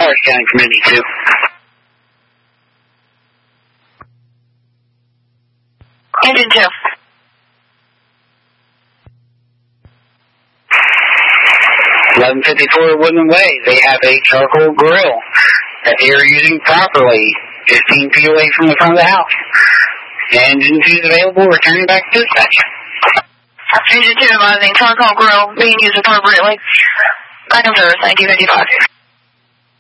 Flowers County Committee, too. Engine 2. 1154 Woodland Way. They have a charcoal grill that they are using properly, 15 feet away from the front of the house. Engine 2 is available, returning back to dispatch. Engine 2 advising charcoal grill being used appropriately. Back in service, 1955.